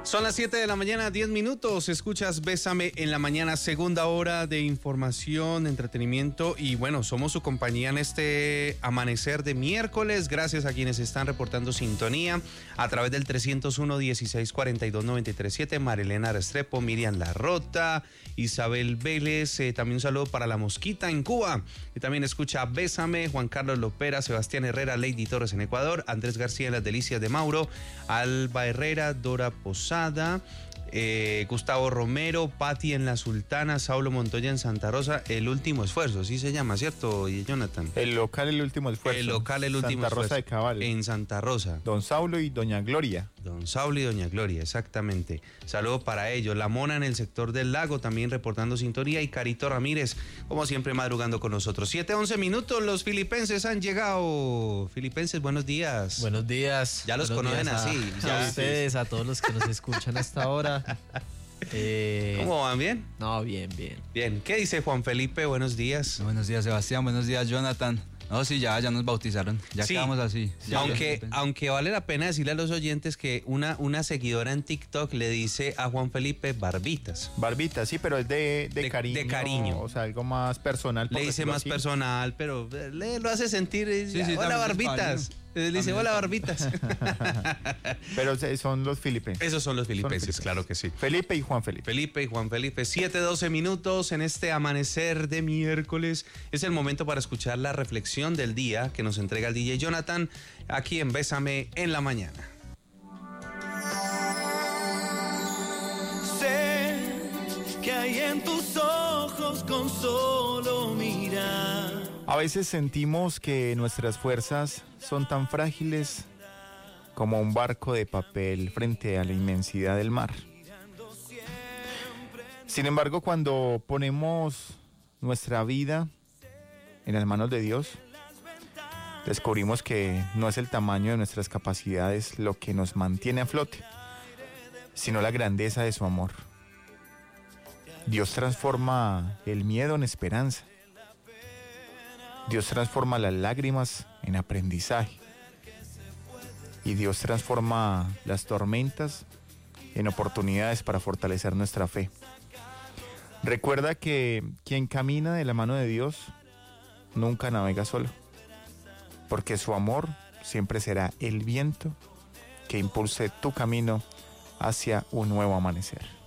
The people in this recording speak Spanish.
Son las 7 de la mañana, 10 minutos. Escuchas Bésame en la mañana, segunda hora de información, entretenimiento y bueno, somos su compañía en este amanecer de miércoles. Gracias a quienes están reportando sintonía a través del 301-1642-937. Marilena Restrepo, Miriam Larrota, Isabel Vélez, también un saludo para La Mosquita en Cuba. Y también escucha Bésame, Juan Carlos Lopera, Sebastián Herrera, Lady Torres en Ecuador, Andrés García en Las Delicias de Mauro, Alba Herrera, Dora Posada, Gustavo Romero, Patti en La Sultana, Saulo Montoya en Santa Rosa, El Último Esfuerzo, así se llama, ¿cierto, Jonathan? El local El Último Esfuerzo. El local El Último Santa Esfuerzo. Rosa de Cabal. En Santa Rosa. Don Saulo y Doña Gloria. Don Saulo y Doña Gloria, exactamente. Saludo para ellos. La Mona en el sector del lago también reportando sintonía y Carito Ramírez, como siempre, madrugando con nosotros. 7:11 minutos, los filipenses han llegado. Filipenses, buenos días. Buenos días. Ya los conocen así. A ustedes, a todos los que nos escuchan hasta ahora. ¿Cómo van? ¿Bien? No, bien. Bien. ¿Qué dice Juan Felipe? Buenos días. Buenos días, Sebastián. Buenos días, Jonathan. No, sí, ya nos bautizaron. Ya sí, quedamos así. Sí, aunque vale la pena decirle a los oyentes que una seguidora en TikTok le dice a Juan Felipe Barbitas. Barbitas, sí, pero es de cariño. De cariño. O sea, algo más personal. Le dice más así. Personal, pero le lo hace sentir. Sí, hola, Barbitas. Le dice, hola, Barbitas. Pero son los filipenses. Esos son los filipenses, claro que sí. Felipe y Juan Felipe. Felipe y Juan Felipe. 7:12 minutos en este amanecer de miércoles. Es el momento para escuchar la reflexión del día que nos entrega el DJ Jonathan aquí en Bésame en la mañana. Sé que hay en tus ojos con solo mirar. A veces sentimos que nuestras fuerzas son tan frágiles como un barco de papel frente a la inmensidad del mar. Sin embargo, cuando ponemos nuestra vida en las manos de Dios, descubrimos que no es el tamaño de nuestras capacidades lo que nos mantiene a flote, sino la grandeza de su amor. Dios transforma el miedo en esperanza. Dios transforma las lágrimas en aprendizaje. Y Dios transforma las tormentas en oportunidades para fortalecer nuestra fe. Recuerda que quien camina de la mano de Dios nunca navega solo, porque su amor siempre será el viento que impulse tu camino hacia un nuevo amanecer.